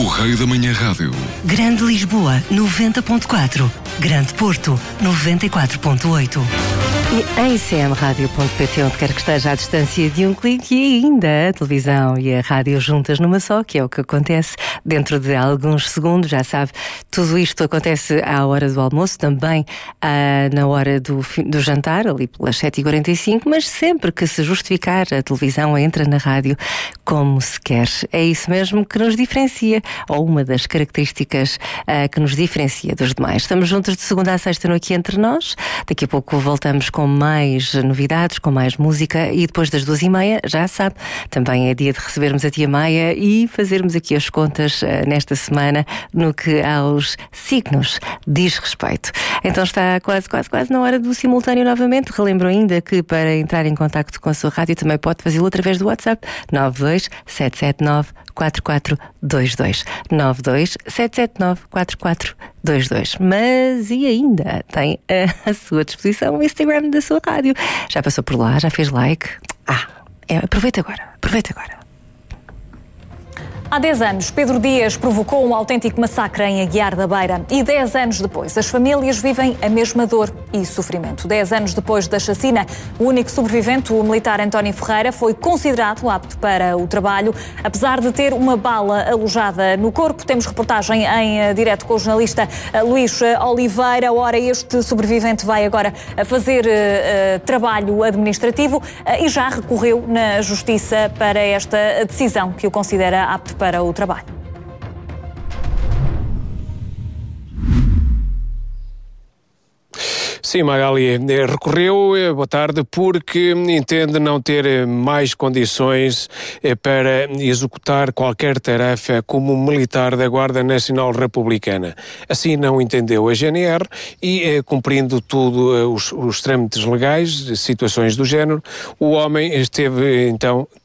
Correio da Manhã Rádio. Grande Lisboa, 90.4. Grande Porto, 94.8. E em cmradio.pt, onde quer que esteja à distância de um clique, e ainda a televisão e a rádio juntas numa só, que é o que acontece dentro de alguns segundos. Já sabe, tudo isto acontece à hora do almoço, também na hora do jantar, ali pelas 7h45, mas sempre que se justificar, a televisão entra na rádio como se quer. É isso mesmo que nos diferencia, ou uma das características que nos diferencia dos demais. Estamos juntos de segunda a sexta no Aqui Entre Nós. Daqui a pouco voltamos com mais novidades, com mais música, e depois das 2h30, já sabe, também é dia de recebermos a tia Maia e fazermos aqui as contas nesta semana no que aos signos diz respeito. Então está quase na hora do simultâneo novamente. Relembro ainda que para entrar em contacto com a sua rádio também pode fazê-lo através do WhatsApp 927794422 927794422. Mas e ainda tem à sua disposição o Instagram da sua rádio. Já passou por lá? Já fez like? Aproveita agora. Há 10 anos, Pedro Dias provocou um autêntico massacre em Aguiar da Beira e 10 anos depois, as famílias vivem a mesma dor e sofrimento. 10 anos depois da chacina, o único sobrevivente, o militar António Ferreira, foi considerado apto para o trabalho, apesar de ter uma bala alojada no corpo. Temos reportagem em direto com o jornalista Luís Oliveira. Ora, este sobrevivente vai agora fazer trabalho administrativo e já recorreu na Justiça para esta decisão que o considera apto para o trabalho. Sim, Magali, recorreu, boa tarde, porque entende não ter mais condições para executar qualquer tarefa como militar da Guarda Nacional Republicana. Assim não entendeu a GNR e, cumprindo tudo os trâmites legais, situações do género, o homem esteve então